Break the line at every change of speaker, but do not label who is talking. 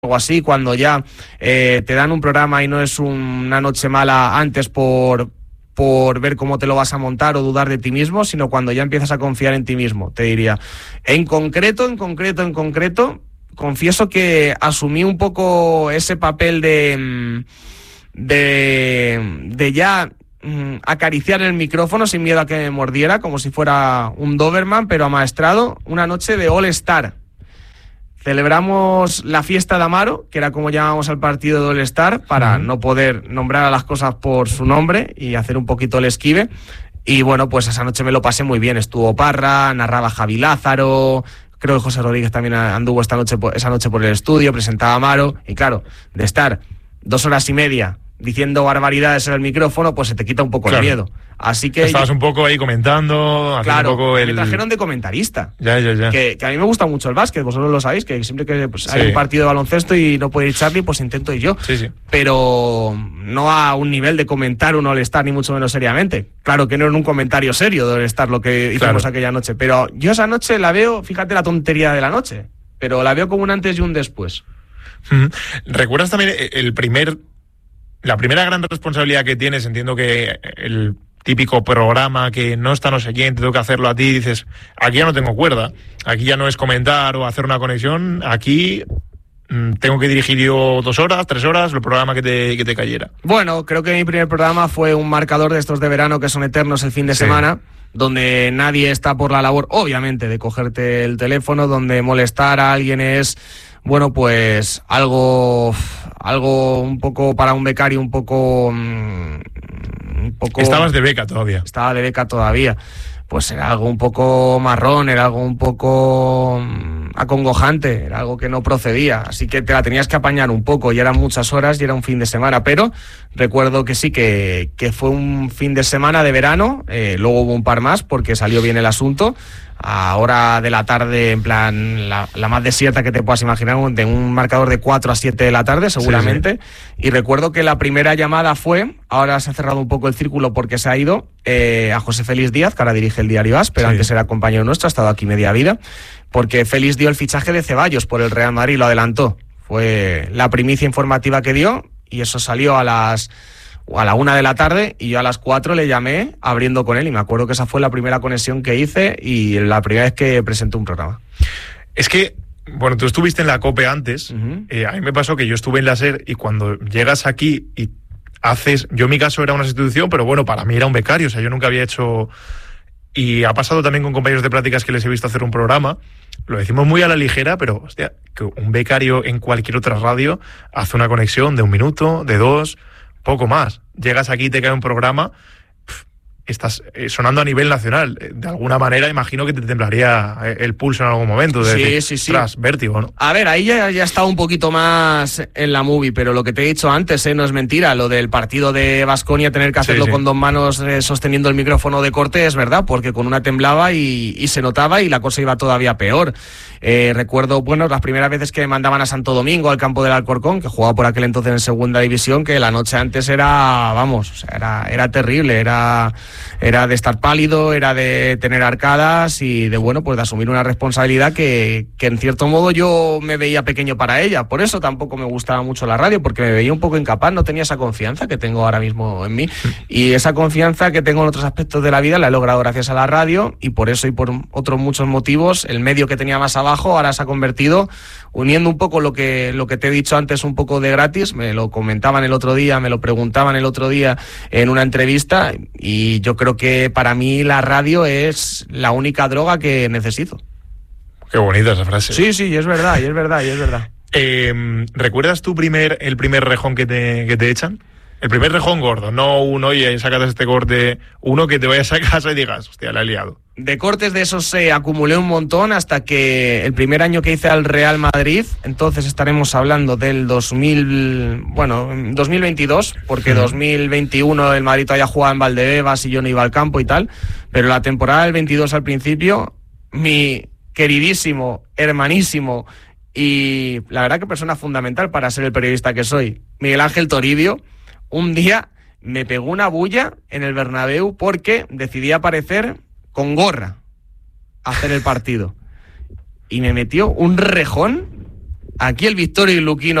algo así, cuando ya te dan un programa y no es una noche mala antes por ver cómo te lo vas a montar o dudar de ti mismo, sino cuando ya empiezas a confiar en ti mismo, te diría. En concreto, confieso que asumí un poco ese papel de ya acariciar el micrófono sin miedo a que me mordiera, como si fuera un Doberman, pero amaestrado, una noche de All Star. Celebramos la fiesta de Amaro, que era como llamábamos al partido de All Star, para no poder nombrar a las cosas por su nombre y hacer un poquito el esquive. Y bueno, pues esa noche me lo pasé muy bien. Estuvo Parra, narraba Javi Lázaro, creo que José Rodríguez también anduvo esa noche por el estudio, presentaba a Amaro. Y claro, de estar 2 horas y media diciendo barbaridades en el micrófono, pues se te quita un poco el miedo. Así que
estabas un poco ahí comentando,
claro,
un poco
me trajeron de comentarista.
Ya.
Que a mí me gusta mucho el básquet, vosotros lo sabéis, que siempre que hay un partido de baloncesto y no puede ir Charlie, pues intento ir yo.
Sí.
Pero no a un nivel de comentar un All-Star, ni mucho menos seriamente. Claro que no en un comentario serio de All-Star lo que hicimos aquella noche, pero yo esa noche la veo, fíjate la tontería de la noche, pero la veo como un antes y un después.
¿Recuerdas también la primera gran responsabilidad que tienes? Entiendo que el típico programa que no está no sé quién, te tengo que hacerlo a ti, dices, aquí ya no tengo cuerda, aquí ya no es comentar o hacer una conexión, aquí tengo que dirigir yo 2 horas, 3 horas, el programa que te cayera.
Bueno, creo que mi primer programa fue un marcador de estos de verano que son eternos el fin de semana, donde nadie está por la labor, obviamente, de cogerte el teléfono, donde molestar a alguien es, bueno, pues algo un poco para un becario, un poco...
Estabas de beca todavía.
Estaba de beca todavía. Pues era algo un poco marrón, era algo un poco acongojante, era algo que no procedía. Así que te la tenías que apañar un poco, y eran muchas horas y era un fin de semana. Pero recuerdo que sí, que fue un fin de semana de verano, luego hubo un par más porque salió bien el asunto. A hora de la tarde, en plan, la más desierta que te puedas imaginar, de un marcador de 4 a 7 de la tarde, seguramente. Sí. Y recuerdo que la primera llamada fue, ahora se ha cerrado un poco el círculo porque se ha ido, a José Félix Díaz, que ahora dirige el diario AS, pero antes era compañero nuestro, ha estado aquí media vida, porque Félix dio el fichaje de Ceballos por el Real Madrid, lo adelantó. Fue la primicia informativa que dio, y eso salió a la 1 de la tarde, y yo a las 4 le llamé abriendo con él, y me acuerdo que esa fue la primera conexión que hice y la primera vez que presenté un programa.
Es que, bueno, tú estuviste en la COPE antes, a mí me pasó que yo estuve en la SER, y cuando llegas aquí y haces, yo en mi caso era una sustitución, pero bueno, para mí era un becario, o sea, yo nunca había hecho, y ha pasado también con compañeros de prácticas que les he visto hacer un programa, lo decimos muy a la ligera, pero hostia, que un becario en cualquier otra radio hace una conexión de 1 minuto, de 2, poco más. Llegas aquí y te cae un programa, estás sonando a nivel nacional. De alguna manera imagino que te temblaría el pulso en algún momento.
Sí.
Tras vértigo, ¿no?
A ver, ahí ya está un poquito más en la movie, pero lo que te he dicho antes, no es mentira. Lo del partido de Baskonia, tener que hacerlo con 2 manos sosteniendo el micrófono de corte, es verdad, porque con una temblaba y se notaba, y la cosa iba todavía peor. Recuerdo, bueno, las primeras veces que me mandaban a Santo Domingo, al campo del Alcorcón, que jugaba por aquel entonces en segunda división, que la noche antes era, vamos, o sea, era terrible, era de estar pálido, era de tener arcadas y de, bueno, pues de asumir una responsabilidad que en cierto modo yo me veía pequeño para ella. Por eso tampoco me gustaba mucho la radio, porque me veía un poco incapaz, no tenía esa confianza que tengo ahora mismo en mí, y esa confianza que tengo en otros aspectos de la vida la he logrado gracias a la radio, y por eso y por otros muchos motivos, el medio que tenía más abajo ahora se ha convertido, uniendo un poco lo que te he dicho antes, un poco de gratis. Me lo comentaban el otro día, me lo preguntaban el otro día en una entrevista, y yo creo que para mí la radio es la única droga que necesito.
Qué bonita esa frase.
Sí, es verdad.
¿Recuerdas el primer rejón que te echan? El primer rejón gordo, no uno, oye, sácate este corte, uno que te vayas a casa y digas, hostia, la he liado.
De cortes de esos se acumulé un montón, hasta que el primer año que hice al Real Madrid, entonces estaremos hablando del 2022, porque 2021 el Madrid todavía jugaba en Valdebebas y yo no iba al campo y tal, pero la temporada del 22 al principio, mi queridísimo, hermanísimo y la verdad que persona fundamental para ser el periodista que soy, Miguel Ángel Toribio, un día me pegó una bulla en el Bernabéu porque decidí aparecer con gorra a hacer el partido. Y me metió un rejón Aquí el Victorio y Luquino